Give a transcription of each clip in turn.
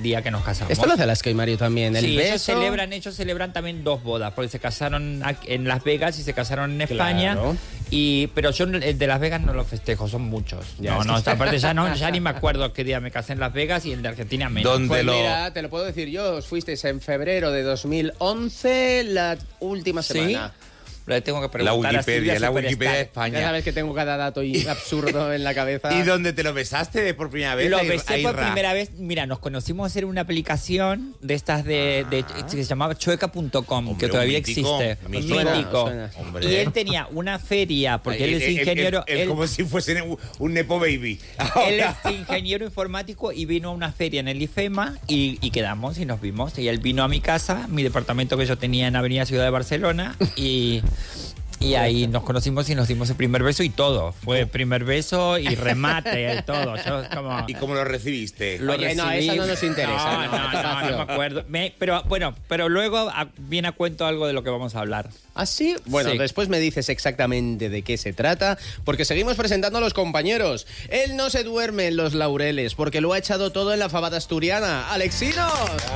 día que nos casamos. Esto lo hace Alaska y Mario también. El Sí, beso. ellos celebran también 2 bodas, porque se casaron en Las Vegas y se casaron en España. Claro. Pero yo el de Las Vegas no lo festejo, son muchos. Ya, Aparte ya ni me acuerdo qué día me casé en Las Vegas y el de Argentina menos. ¿Dónde Pues lo...? mira, te lo puedo decir yo. Os fuisteis en febrero de 2011, la última semana. Le tengo que preguntar La a Silvia Wikipedia de Superstar. España. Ya sabes que tengo cada dato absurdo en la cabeza. ¿Y dónde te lo besaste por primera vez? Lo besé por primera vez. Mira, nos conocimos en una aplicación de estas que se llamaba chueca.com, Hombre, que todavía un mítico, existe. mítico. Suena. Hombre. Y él tenía una feria, porque él es ingeniero. Es como si fuese un Nepo Baby. Él es ingeniero informático y vino a una feria en el IFEMA y quedamos y nos vimos. Y él vino a mi casa, mi departamento que yo tenía en Avenida Ciudad de Barcelona, y ahí nos conocimos y nos dimos el primer beso y todo. Fue primer beso y remate y todo. ¿Y cómo lo recibiste? Oye, no, eso no nos interesa. No me acuerdo. Pero luego viene a cuento algo de lo que vamos a hablar. ¿Ah, sí? Bueno, Sí. después me dices exactamente de qué se trata, porque seguimos presentando a los compañeros. Él no se duerme en los laureles, porque lo ha echado todo en la fabada asturiana. ¡Alexinos!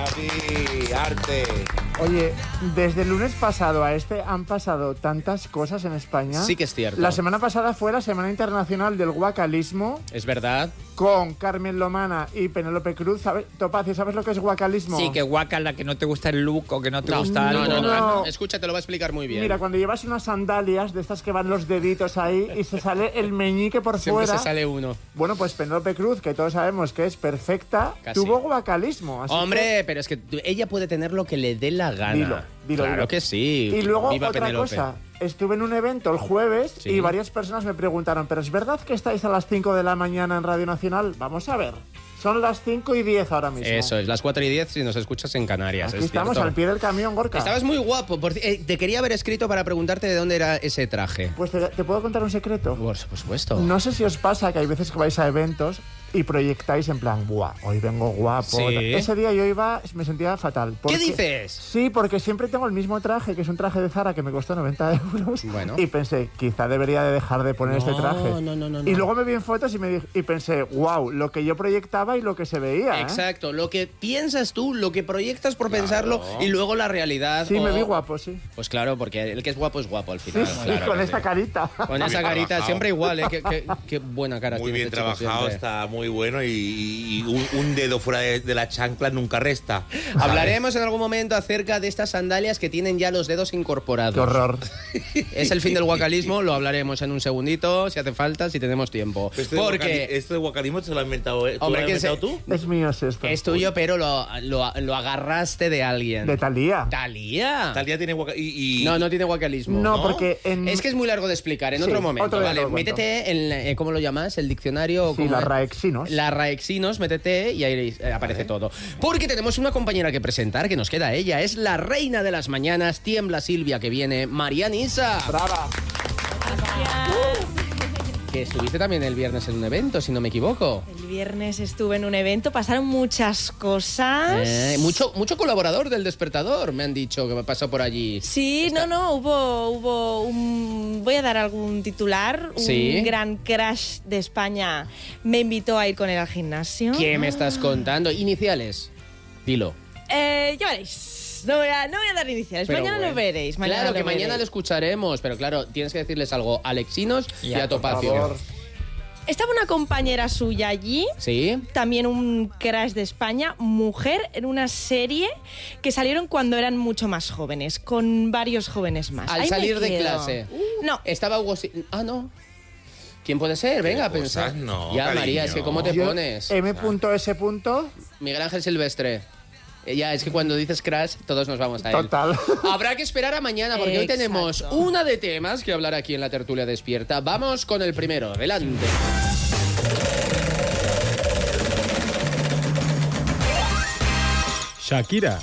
Javi, arte. Oye, desde el lunes pasado a este han pasado tantas cosas en España. Sí que es cierto. La semana pasada fue la Semana Internacional del Guacalismo Es verdad. con Carmen Lomana y Penélope Cruz. Topacio, ¿sabes lo que es guacalismo? Sí, que guacala, que no te gusta el look o que no te gusta algo. no. Escucha, te lo va a explicar muy bien. Mira, cuando llevas unas sandalias de estas que van los deditos ahí y se sale el meñique por Siempre fuera. se sale uno. Bueno, pues Penélope Cruz, que todos sabemos que es perfecta, Casi. tuvo guacalismo. Así Hombre, pero es que ella puede tener lo que le dé la gana. Dilo, claro dilo. que sí. Y luego Viva otra Penélope. cosa, estuve en un evento el jueves Sí. y varias personas me preguntaron, ¿pero es verdad que estáis a las 5 de la mañana en Radio Nacional? Vamos a ver, son las 5:10 ahora mismo. Eso es, las 4:10 si nos escuchas en Canarias. Aquí es estamos cierto. al pie del camión, Gorka. Estabas muy guapo. Te quería haber escrito para preguntarte de dónde era ese traje. Pues te puedo contar un secreto. Por supuesto. No sé si os pasa que hay veces que vais a eventos y proyectáis en plan, ¡buah! Hoy vengo guapo. Sí. Ese día yo me sentía fatal. ¿Qué porque- dices? Sí, porque siempre tengo el mismo traje, que es un traje de Zara que me costó 90 euros. Bueno. Y pensé, quizá debería de dejar de poner este traje. No. Y luego me vi en fotos y pensé, wow, lo que yo proyectaba y lo que se veía. ¿eh? Exacto, lo que piensas tú, lo que proyectas por pensarlo y luego la realidad. Sí, me vi guapo, sí. Pues claro, porque el que es guapo al Sí, final. sí, Claro con que esta sí. carita. Con esa Muy carita, trabajado. siempre igual, ¿eh? Qué buena cara Muy tiene bien este chico trabajado, siempre. está muy bueno y un dedo fuera de la chancla nunca resta. Hablaremos en algún momento acerca de estas sandalias que tienen ya los dedos incorporados. Qué horror. Es el fin del guacalismo, lo hablaremos en un segundito, si hace falta, si tenemos tiempo. Porque ¿Esto de guacalismo se lo has inventado, Hombre, ¿tú lo has ¿quién inventado se- tú? Es mío es esto. es tuyo, pero lo agarraste de alguien. De Thalía. ¿Talía? Talía tiene No tiene guacalismo. No, ¿no? porque en... Es que es muy largo de explicar, en Sí, otro momento. otro día Vale, lo cuento. métete en, ¿cómo lo llamas? ¿El diccionario? Sí, ¿cómo la es? Raexinos. La Raexinos, métete y ahí aparece todo. Porque tenemos una compañera que presentar, que nos queda ella. Es la reina de las mañanas, tiembla Silvia, que viene, Marian Isa. Brava. Que estuviste también el viernes en un evento, si no me equivoco. El viernes estuve en un evento, pasaron muchas cosas. Mucho colaborador del Despertador, me han dicho, que me pasó por allí. Sí, hubo un... Voy a dar algún titular. Sí. Un gran crash de España me invitó a ir con él al gimnasio. ¿Qué me estás contando? Iniciales. Dilo. Ya veréis. No voy a dar iniciales. Pero mañana bueno. lo veréis. Mañana Claro que lo mañana lo veréis. escucharemos, pero claro, tienes que decirles algo a Alexinos y a Por Topacio. favor. Estaba una compañera suya allí. ¿Sí? También un crash de España, mujer, en una serie que salieron cuando eran mucho más jóvenes, con varios jóvenes más. Al Ahí me salir de quedo. clase. No, Estaba Hugo... no. ¿Quién puede ser? Venga, a ¿Qué pensar. cosas? No, ya, cariño. María, es que ¿cómo te Yo, pones? M.S. Miguel Ángel Silvestre. Ya, es que cuando dices crash, todos nos vamos a él. Total. Habrá que esperar a mañana, porque hoy Exacto. tenemos una de temas que hablar aquí en la tertulia despierta. Vamos con el primero. Adelante. Shakira.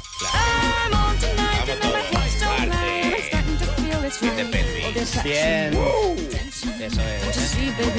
Vamos todos. Arte. Bien de pelvis. Bien. Eso es.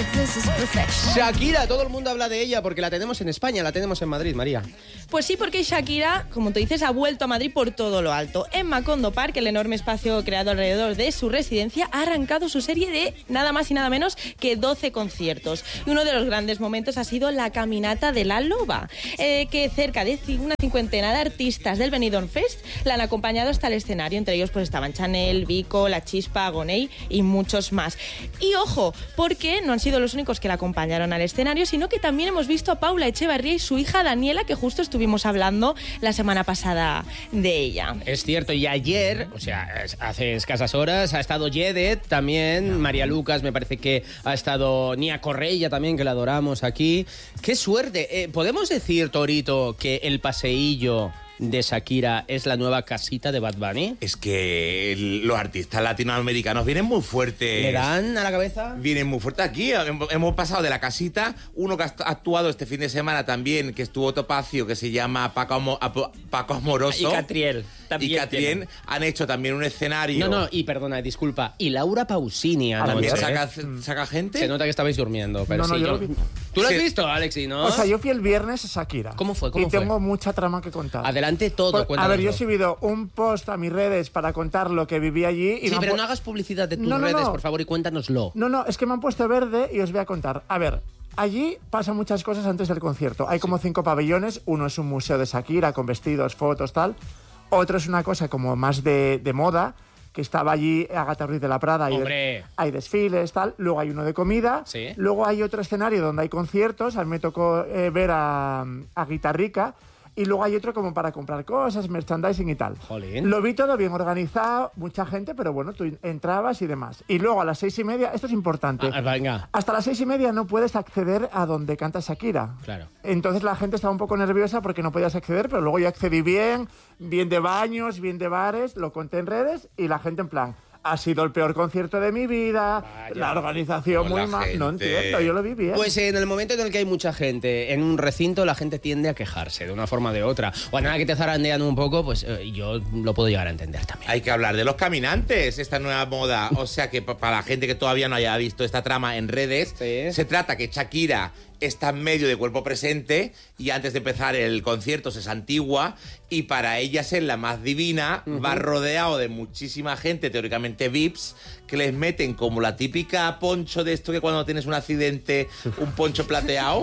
Shakira, todo el mundo habla de ella porque la tenemos en España, la tenemos en Madrid, María. Pues sí, porque Shakira, como tú dices, ha vuelto a Madrid por todo lo alto. En Macondo Park, el enorme espacio creado alrededor de su residencia, ha arrancado su serie de nada más y nada menos que 12 conciertos. Y uno de los grandes momentos ha sido la caminata de la loba, que cerca de una cincuentena de artistas del Benidorm Fest la han acompañado hasta el escenario. Entre ellos pues estaban Chanel, Vico, La Chispa, Gonei y muchos más. Y ojo, porque no han sido los únicos que la acompañaron al escenario, sino que también hemos visto a Paula Echevarría y su hija Daniela, que justo estuvimos hablando la semana pasada de ella. Es cierto, y ayer, o sea, hace escasas horas, ha estado Yedet también, María Lucas, me parece que ha estado Nia Correia también, que la adoramos aquí. ¡Qué suerte! ¿Podemos decir, Torito, que el paseillo de Shakira es la nueva casita de Bad Bunny? Es que los artistas latinoamericanos vienen muy fuertes. ¿Le dan a la cabeza? Vienen muy fuertes aquí. Hemos pasado de la casita, uno que ha actuado este fin de semana también, que estuvo Topacio, que se llama Paco Amoroso. Y Catriel. Y Catriel han hecho también un escenario. No, y perdona, disculpa. Y Laura Pausini anoche. ¿Saca gente? Se nota que estabais durmiendo, pero No, sí. yo lo vi. ¿Tú lo has visto, Alexi, no? O sea, yo fui el viernes a Shakira. ¿Cómo fue? Y tengo mucha trama que contar. Adelante todo, Pues, a cuéntanoslo. ver, yo he subido un post a mis redes para contar lo que viví allí. Y Sí, pero no hagas publicidad de tus No, redes, por favor, y cuéntanoslo. No, es que me han puesto verde y os voy a contar. A ver, allí pasan muchas cosas antes del concierto. Hay como 5 pabellones. Uno es un museo de Shakira con vestidos, fotos, tal. Otro es una cosa como más de moda, que estaba allí Agatha Ruiz de la Prada. Hay desfiles, tal. Luego hay uno de comida. Sí. Luego hay otro escenario donde hay conciertos. A mí me tocó ver a Guitarrica. Y luego hay otro como para comprar cosas, merchandising y tal. Jolín. Lo vi todo bien organizado, mucha gente, pero bueno, tú entrabas y demás. Y luego a las 6:30, esto es importante. Venga. Hasta las 6:30 no puedes acceder a donde canta Shakira. Claro. Entonces la gente estaba un poco nerviosa porque no podías acceder, pero luego yo accedí bien de baños, bien de bares, lo conté en redes y la gente en plan... Ha sido el peor concierto de mi vida, la organización muy mal. No entiendo, yo lo vi bien. Pues en el momento en el que hay mucha gente en un recinto, la gente tiende a quejarse de una forma o de otra. O a nada que te zarandean un poco, pues yo lo puedo llegar a entender también. Hay que hablar de los caminantes, esta nueva moda. O sea que para la gente que todavía no haya visto esta trama en redes, se trata que Shakira está en medio de cuerpo presente y antes de empezar el concierto se santigua y para ella ser la más divina va rodeado de muchísima gente, teóricamente VIPs, que les meten como la típica poncho de esto que cuando tienes un accidente, un poncho plateado.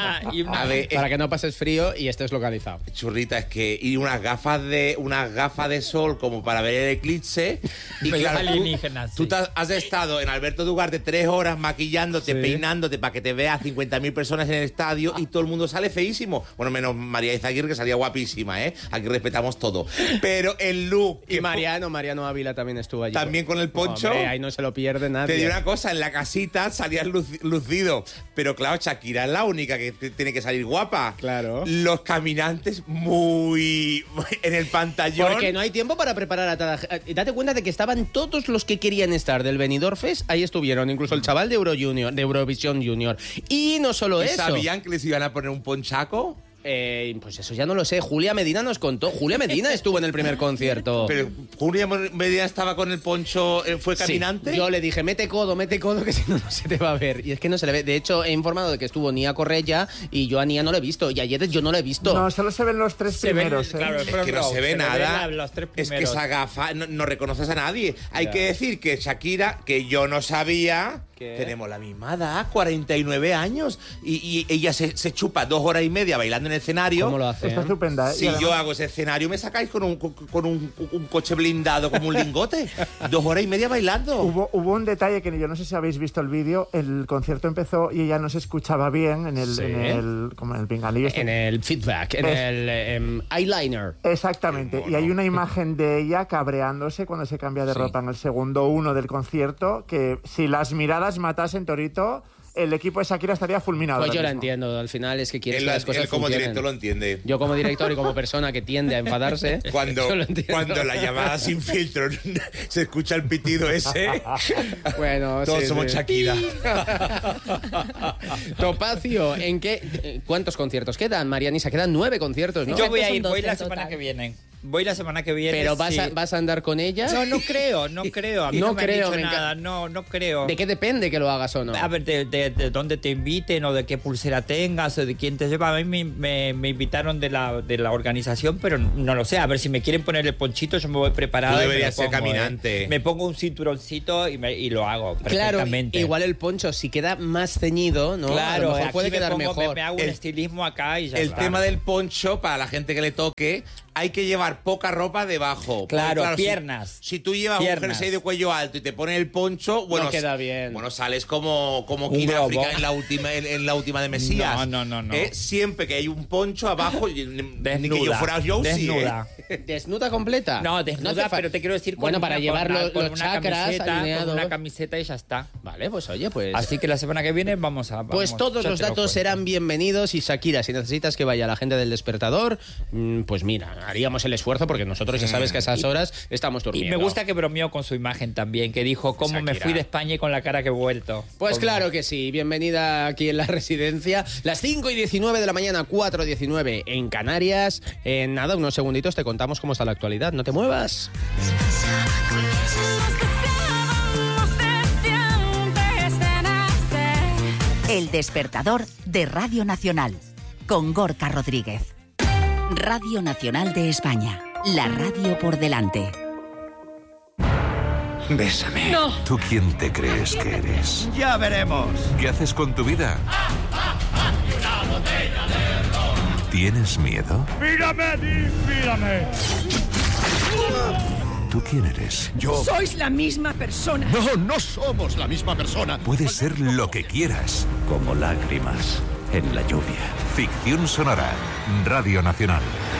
A ver, para que no pases frío y estés localizado. Churrita, es que... Y unas gafas de sol como para ver el eclipse. Y claro, tú has estado en Alberto Dugarte 3 horas maquillándote, peinándote para que te veas 50.000 personas en el estadio y todo el mundo sale feísimo. Bueno, menos María Izaguirre, que salía guapísima, ¿eh? Aquí respetamos todo. Pero el look... Y Mariano Ávila también estuvo allí. También con el poncho. Hombre, ahí no se lo pierde nadie. Te digo una cosa, en la casita salías lucido. Pero claro, Shakira es la única que tiene que salir guapa. Claro. Los caminantes muy... en el pantallón. Porque no hay tiempo para preparar a toda... Date cuenta de que estaban todos los que querían estar del Benidorm Fest, ahí estuvieron. Incluso el chaval de Eurovisión Junior. Y no solo eso. ¿Sabían que les iban a poner un ponchaco? Pues eso ya no lo sé. Julia Medina nos contó. Julia Medina estuvo en el primer concierto. Pero Julia Medina estaba con el poncho, ¿fue caminante? Sí. Yo le dije, mete codo, que si no, no se te va a ver. Y es que no se le ve. De hecho, he informado de que estuvo Nia Correia y yo a Nia no lo he visto. Y a Yedet yo no lo he visto. No, solo se ven los 3 primeros. Claro, es que no se ve nada. Los 3 es que primeros. esa gafa no reconoces a nadie. Hay que decir que Shakira, que yo no sabía... Tenemos la misma edad, 49 años. Y ella se chupa 2 horas y media bailando en el escenario. ¿Cómo lo hace? Está estupenda. Si yo hago ese escenario, me sacáis con un coche blindado como un lingote. 2 horas y media bailando. Hubo un detalle que yo no sé si habéis visto el vídeo. El concierto empezó y ella no se escuchaba bien en el como en el pinganillo. En el feedback, en el eyeliner. Exactamente. Y hay una imagen de ella cabreándose cuando se cambia de ropa en el segundo 1 del concierto, que si las miradas matasen, Torito, el equipo de Shakira estaría fulminado. Pues yo la mismo. entiendo, al final es que quieres Él que las cosas como funcionen. director lo entiende. Yo como director y como persona que tiende a enfadarse, Cuando yo lo entiendo. la llamada sin filtro se escucha el pitido ese. Bueno, todos sí, somos sí. Shakira. Topacio, ¿en qué? ¿Cuántos conciertos quedan, Marianisa? Quedan 9 conciertos, ¿no? Yo voy a Son ir, 12 voy la en semana total. que viene. Voy la semana que viene. ¿Pero sí. vas a andar con ella? No creo. A mí no me han dicho nada. No creo. ¿De qué depende que lo hagas o no? A ver, de dónde te inviten o de qué pulsera tengas o de quién te lleva. A mí me invitaron de la organización, pero no lo sé. A ver, si me quieren poner el ponchito, yo me voy preparado. Tú deberías ser caminante. Me pongo un cinturoncito y lo hago perfectamente. Claro, igual el poncho, si queda más ceñido, ¿no? Claro, a lo mejor puede quedar mejor. Me hago un estilismo acá y ya El está. tema del poncho, para la gente que le toque, hay que llevar poca ropa debajo. Claro, Porque, piernas. Si tú llevas un jersey de cuello alto y te pones el poncho, bueno, no queda bien. Bueno, sales como King globo. África en la última de Mesías. No. Siempre que hay un poncho abajo, ni que yo Desnuda. fuera Josie. Desnuda. ¿Desnuda completa? No, desnuda, pero te quiero decir... Bueno, para llevar los chakras alineados. Con una camiseta y ya está. Vale, pues oye, pues... Así que la semana que viene vamos a... Pues todos los datos serán bienvenidos y Shakira, si necesitas que vaya la gente del Despertador, pues mira, haríamos el esfuerzo porque nosotros ya sabes que a esas horas estamos durmiendo. Y me gusta que bromeó con su imagen también, que dijo cómo me fui de España y con la cara que he vuelto. Pues claro que sí, bienvenida aquí en la residencia. Las 5:19 de la mañana, 4:19 en Canarias. En nada, unos segunditos te contamos cómo está la actualidad. No te muevas. El Despertador de Radio Nacional, con Gorka Rodríguez. Radio Nacional de España, la radio por delante. Bésame. No. ¿Tú quién te crees que eres? Ya veremos. ¿Qué haces con tu vida? ¿Tienes miedo? ¡Mírame, mírame! ¿Tú quién eres? Yo... Sois la misma persona. No somos la misma persona. Puedes ser lo que quieras, como lágrimas en la lluvia. Ficción sonora, Radio Nacional.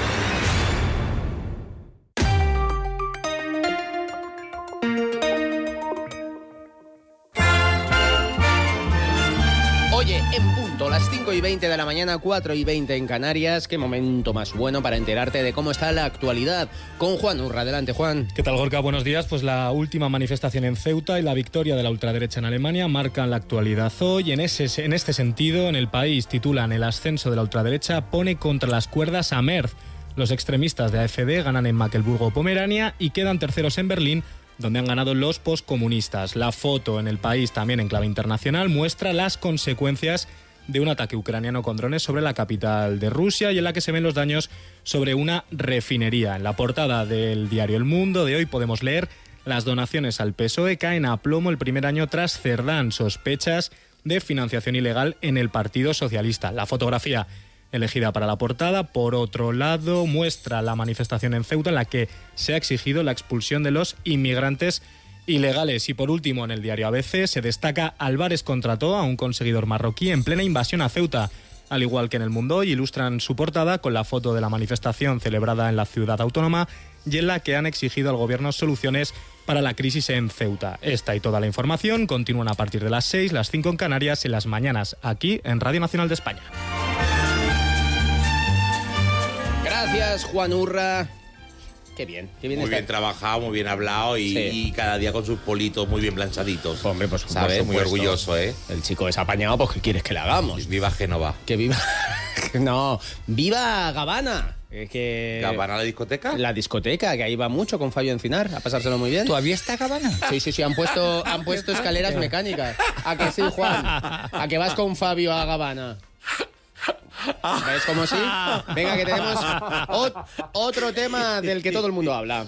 Oye, en punto, las 5:20 de la mañana, 4:20 en Canarias. Qué momento más bueno para enterarte de cómo está la actualidad. Con Juan Urra. Adelante, Juan. ¿Qué tal, Gorka? Buenos días. Pues la última manifestación en Ceuta y la victoria de la ultraderecha en Alemania marcan la actualidad hoy. En este sentido, en el país titulan: el ascenso de la ultraderecha pone contra las cuerdas a Merz. Los extremistas de AfD ganan en Mecklemburgo-Pomerania y quedan terceros en Berlín, donde han ganado los postcomunistas. La foto en el país, también en clave internacional, muestra las consecuencias de un ataque ucraniano con drones sobre la capital de Rusia y en la que se ven los daños sobre una refinería. En la portada del diario El Mundo de hoy podemos leer: las donaciones al PSOE caen a plomo el primer año tras Cerdán, sospechas de financiación ilegal en el Partido Socialista. La fotografía elegida para la portada, por otro lado, muestra la manifestación en Ceuta en la que se ha exigido la expulsión de los inmigrantes ilegales. Y por último, en el diario ABC se destaca: Álvarez contrató a un conseguidor marroquí en plena invasión a Ceuta. Al igual que en El Mundo Hoy, ilustran su portada con la foto de la manifestación celebrada en la ciudad autónoma y en la que han exigido al gobierno soluciones para la crisis en Ceuta. Esta y toda la información continúan a partir de las 6, las 5 en Canarias, en las mañanas, aquí en Radio Nacional de España. Gracias, Juan Urra. Qué bien. Muy bien trabajado, muy bien hablado y cada día con sus politos muy bien planchaditos. Hombre, pues ¿sabes? Muy orgulloso, ¿eh? El chico es apañado, pues ¿qué quieres que le hagamos? Viva Génova. Que viva... No, viva Gavana. ¿Gavana la discoteca? La discoteca, que ahí va mucho con Fabio Encinar, a pasárselo muy bien. ¿Todavía está Gavana? Sí, han puesto escaleras mecánicas. ¿A que sí, Juan? ¿A que vas con Fabio a Gavana? ¿Ves cómo sí? Venga, que tenemos otro tema del que todo el mundo habla.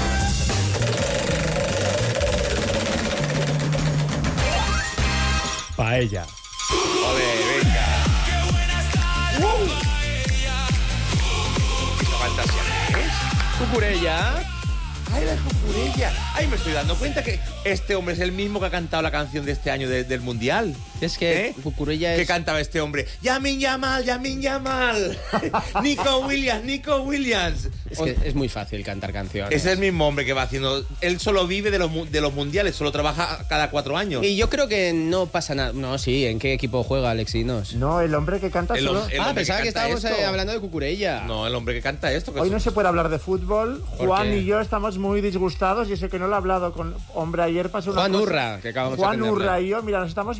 Paella. Joder, venga. ¿Esta fantasía qué es? Cucurella. ¡Ay, la Cucurella! ¡Ay, me estoy dando cuenta que este hombre es el mismo que ha cantado la canción de este año del Mundial! Es que Cucurella es... ¿Qué cantaba este hombre? ¡Yamin Yamal, Yamin Yamal! ¡Nico Williams! Es que es muy fácil cantar canciones. Es el mismo hombre que va haciendo... Él solo vive de los mundiales, solo trabaja cada 4 años. Y yo creo que no pasa nada. No, sí, ¿en qué equipo juega Alexinos? No, el hombre que canta solo... Pensaba que estábamos hablando de Cucurella. No, el hombre que canta esto. Hoy no se puede hablar de fútbol. Juan y yo estamos muy disgustados y sé que no lo he hablado con... Hombre, ayer pasó una Juan cosa. Urra, que acabamos Juan de Urra y yo, mira, nos estamos mirando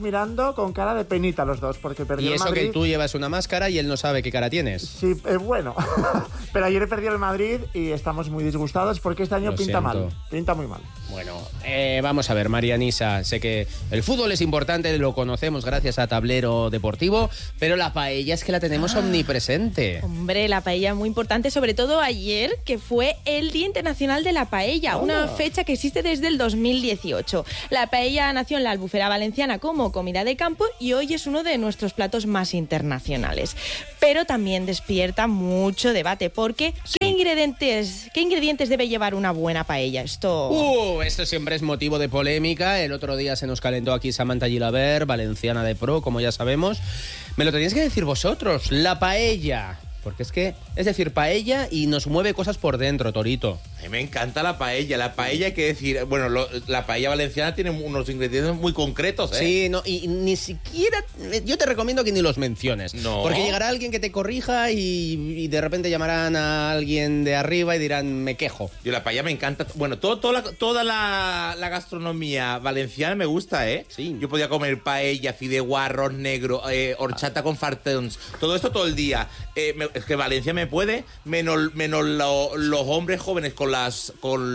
mirando con cara de penita los dos, porque perdió Y el eso Madrid. que tú llevas una máscara y él no sabe qué cara tienes. Sí, bueno. Pero ayer perdió el Madrid y estamos muy disgustados porque este año Lo pinta siento. mal. Pinta muy mal. Bueno, vamos a ver, Marianisa, sé que el fútbol es importante, lo conocemos gracias a Tablero Deportivo, pero la paella es que la tenemos omnipresente. Hombre, la paella es muy importante, sobre todo ayer, que fue el Día Internacional de la Paella, una fecha que existe desde el 2018. La paella nació en la Albufera valenciana como comida de campo y hoy es uno de nuestros platos más internacionales. Pero también despierta mucho debate, porque ¿qué ingredientes debe llevar una buena paella? Esto siempre es motivo de polémica. El otro día se nos calentó aquí Samantha Gilabert, valenciana de pro, como ya sabemos. Me lo tenéis que decir vosotros, la paella. Porque es decir, paella y nos mueve cosas por dentro, Torito. A mí me encanta la paella. La paella hay que decir, bueno, la paella valenciana tiene unos ingredientes muy concretos, ¿eh? Sí, no, y ni siquiera, yo te recomiendo que ni los menciones. No. Porque llegará alguien que te corrija y de repente llamarán a alguien de arriba y dirán, me quejo. Yo la paella me encanta. Bueno, toda la gastronomía valenciana me gusta, ¿eh? Sí. Yo podía comer paella, fideuá, arroz negro, horchata con fartons, todo esto todo el día. Es que Valencia me puede, menos los hombres jóvenes con las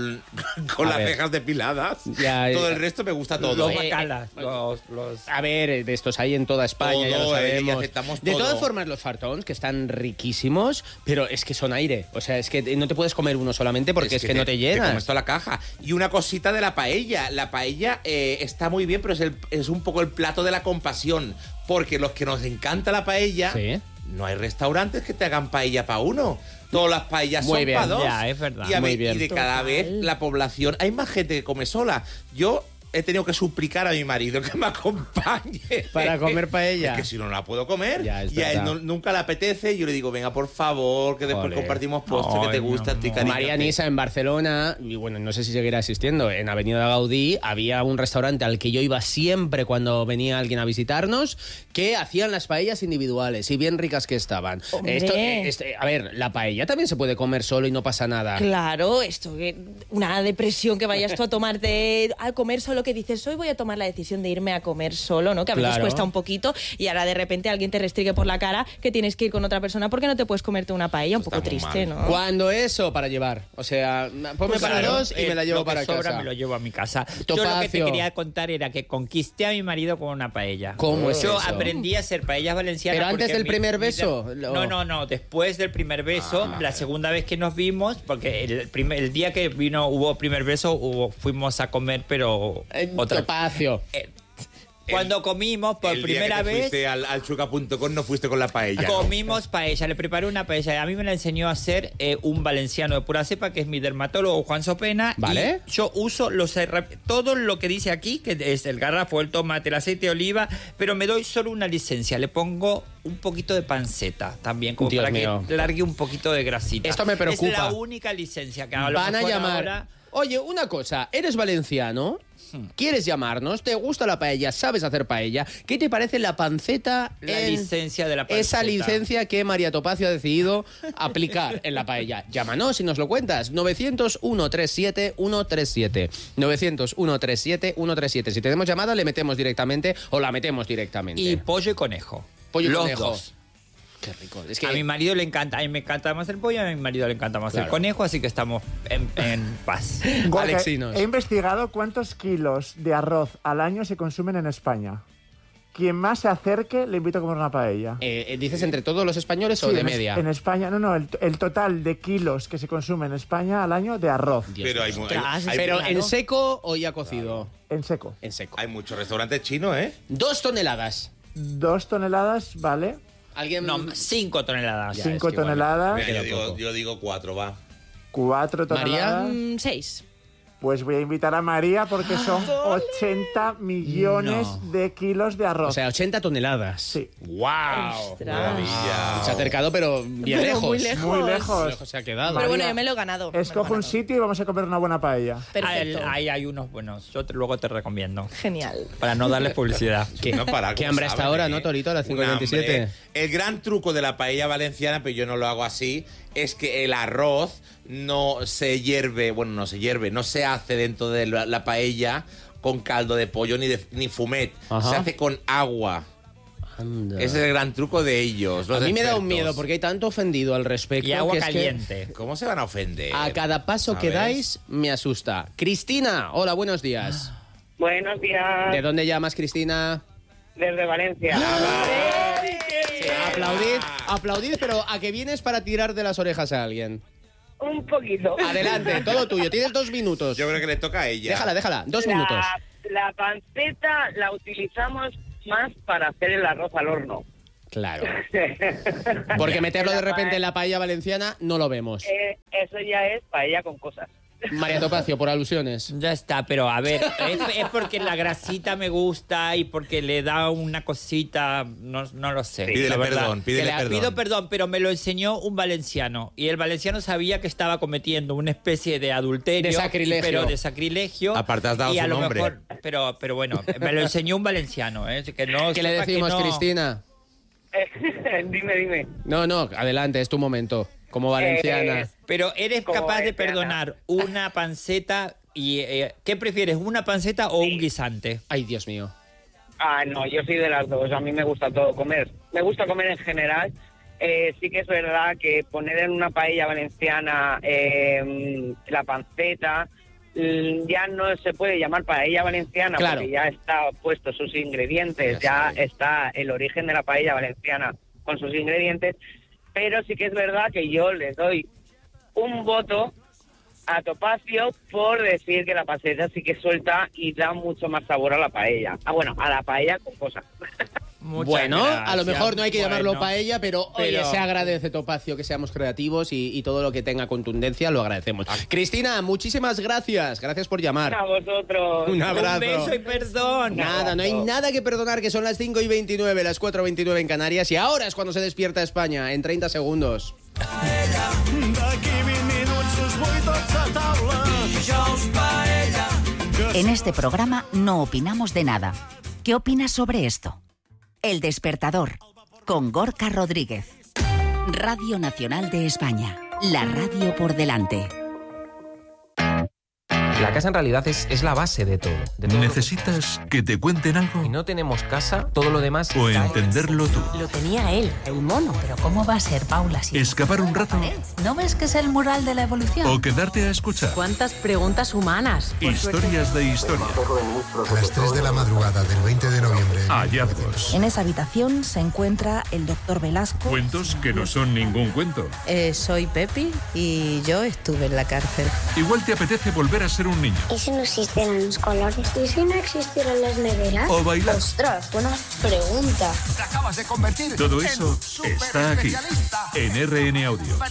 cejas depiladas. Ya, todo el resto me gusta todo. Los bacalas, los... A ver, de estos hay en toda España, ya lo Todo, sabemos. y aceptamos De todo. todas formas, los fartons, que están riquísimos, pero es que son aire. O sea, es que no te puedes comer uno solamente porque es que no te llenas. Te comes toda la caja. Y una cosita de la paella. La paella está muy bien, pero es un poco el plato de la compasión. Porque los que nos encanta la paella, Sí. no hay restaurantes que te hagan paella para uno. Todas las paellas Muy son bien. para dos. Ya, es verdad. Y, Muy bien. y de cada Total. vez la población... Hay más gente que come sola. Yo he tenido que suplicar a mi marido que me acompañe. Para comer paella. Es que si no la puedo comer. Ya, es y a él verdad. nunca le apetece. Y yo le digo, venga, por favor, que después Joder. compartimos postre que te Ay, gusta a ti, no. cariño. María Nisa en Barcelona, y bueno, no sé si seguirá existiendo, en Avenida Gaudí había un restaurante al que yo iba siempre cuando venía alguien a visitarnos, que hacían las paellas individuales y bien ricas que estaban. Hombre. A ver, la paella también se puede comer solo y no pasa nada. Claro, una depresión que vayas tú a tomarte, a comer solo, que dices, hoy voy a tomar la decisión de irme a comer solo, ¿no? Que a veces Claro. cuesta un poquito y ahora de repente alguien te restringe por la cara que tienes que ir con otra persona porque no te puedes comerte una paella, un Eso poco está muy triste, mal. ¿no? ¿Cuándo eso para llevar? O sea, ponme para Claro, dos y me la llevo lo que para sobra casa. me lo llevo a mi casa. Yo lo que te Topacio. quería contar era que conquisté a mi marido con una paella. ¿Cómo es Yo eso? aprendí a hacer paellas valencianas. ¿Pero antes porque del primer beso? No, después del primer beso, la segunda vez que nos vimos, porque el día que hubo primer beso, fuimos a comer, pero Topacio. Cuando comimos por el primera día que te vez... fuiste al chuca.com no fuiste con la paella. ¿no? Comimos paella, le preparé una paella. A mí me la enseñó a hacer un valenciano de pura cepa, que es mi dermatólogo Juan Sopena. ¿Vale? Y yo uso todo lo que dice aquí, que es el garrafo, el tomate, el aceite de oliva, pero me doy solo una licencia. Le pongo un poquito de panceta también, como Dios para mío. que largue un poquito de grasita. Esto me preocupa. Es la única licencia que a lo Van a mejor llamar. ahora- Oye, una cosa, ¿eres valenciano? ¿Quieres llamarnos? ¿Te gusta la paella? ¿Sabes hacer paella? ¿Qué te parece la panceta? La licencia de la panceta. Esa licencia que María Topacio ha decidido aplicar en la paella. Llámanos y nos lo cuentas. 900-137-137. 900-137-137. Si tenemos llamada, le metemos directamente o la metemos directamente. Y pollo y conejo. Pollo y Los conejo. dos. Qué rico. Es que A mi marido le encanta, a mí me encanta más el pollo, a mi marido le encanta más Claro. el conejo, así que estamos en paz. Gorka, Alexinos. he investigado cuántos kilos de arroz al año se consumen en España. Quien más se acerque, le invito a comer una paella. ¿dices entre todos los españoles o Sí, de en media? En España, no, el total de kilos que se consume en España al año de arroz, Dios Pero mío. Pero claro. en seco o ya cocido. en seco. En seco. Hay muchos restaurantes chinos, ¿eh? 2 toneladas. 2 toneladas, ¿vale? ¿Alguien? No, 5 toneladas. Ya, 5 es que igual. toneladas, Mira, queda poco. yo digo 4, va. 4 María. toneladas. 6. Pues voy a invitar a María porque son 80 millones de kilos de arroz. O sea, 80 toneladas. Sí. ¡Wow! Ostras. Se ha acercado, pero bien Pero lejos. muy lejos. Muy lejos. Lejos se ha quedado. Pero bueno, María, yo me lo he ganado. Escoge un sitio y vamos a comer una buena paella. Perfecto. Ahí hay unos buenos, luego te recomiendo. Genial. Para no darles publicidad. No para, qué ¿cómo hambre hasta saben, ahora, ¿no, Torito? A las Un 5:27. hambre. El gran truco de la paella valenciana, pero yo no lo hago así, es que el arroz no se hierve, no se hace dentro de la paella con caldo de pollo ni fumet. Ajá. Se hace con agua. Anda. Ese es el gran truco de ellos. A los mí me da un expertos. miedo porque hay tanto ofendido al respecto. Y agua que es que caliente. ¿Cómo se van a ofender? a cada paso que ¿Sabes? dais me asusta. Cristina, hola, buenos días. Buenos días. ¿De dónde llamas, Cristina? Desde Valencia. Aplaudid, pero ¿a qué vienes para tirar de las orejas a alguien? Un poquito. Adelante, todo tuyo, tienes 2 minutos. Yo creo que le toca a ella. Déjala, 2 minutos. La panceta la utilizamos más para hacer el arroz al horno. Claro. Porque meterlo de repente en la paella valenciana no lo vemos. Eso ya es paella con cosas. María Topacio, por alusiones. Ya está, pero a ver, es porque la grasita me gusta y porque le da una cosita, no lo sé. Pídele la verdad. perdón, pídele perdón. Pido perdón, pero me lo enseñó un valenciano. Y el valenciano sabía que estaba cometiendo una especie de adulterio. De sacrilegio. Pero de sacrilegio. Aparte has dado y a su lo nombre. mejor, pero bueno, me lo enseñó un valenciano. Que no ¿Qué le sepa que decimos, no. Cristina? Dime. No, adelante, es tu momento. Como valenciana. Pero eres Como capaz de valenciana. perdonar una panceta y... ¿qué prefieres, una panceta o un guisante? Ay, Dios mío. No, yo soy de las dos. A mí me gusta todo comer. Me gusta comer en general. Sí que es verdad que poner en una paella valenciana la panceta ya no se puede llamar paella valenciana, Claro. porque ya está puesto sus ingredientes, ya está el origen de la paella valenciana con sus ingredientes, pero sí que es verdad que yo le doy un voto a Topacio por decir que la panceta sí que suelta y da mucho más sabor a la paella. Bueno, a la paella con cosas. Muchas Bueno, gracias. a lo mejor no hay que llamarlo Bueno, paella, pero oye, se agradece, Topacio, que seamos creativos y todo lo que tenga contundencia lo agradecemos. Cristina, muchísimas gracias. Gracias por llamar. A vosotros. Un abrazo. Un beso y perdón. Nada, no hay nada que perdonar, que son las 5:29, las 4:29 en Canarias, y ahora es cuando se despierta España, en 30 segundos. En este programa no opinamos de nada. ¿Qué opinas sobre esto? El Despertador, con Gorka Rodríguez. Radio Nacional de España, la radio por delante. La casa en realidad es la base de todo. ¿Necesitas que te cuenten algo? Si no tenemos casa, todo lo demás... ¿O cae. entenderlo tú? Lo tenía él, el mono, pero ¿cómo va a ser, Paula? Si ¿Escapar un rato? ¿No ves que es el mural de la evolución? ¿O quedarte a escuchar? ¿Cuántas preguntas humanas? Historias de historia. A las 3 de la madrugada del 20 de noviembre. Hallazgos. En esa habitación se encuentra el doctor Velasco. Cuentos que no son ningún cuento. Soy Pepi y yo estuve en la cárcel. Igual te apetece volver a ser un niño. ¿Y si no existieran los colores? ¿Y si no existieran las neveras? O bailar. ¡Ostras, buena pregunta! Te acabas de convertir Todo en eso un está aquí, superespecialista. en RN Audio.